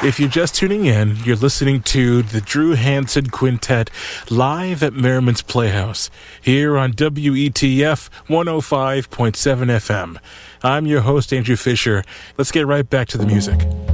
If you're just tuning in, you're listening to the Drew Hansen Quintet live at Merriman's Playhouse here on WETF 105.7 FM. I'm your host, Andrew Fisher. Let's get right back to the music.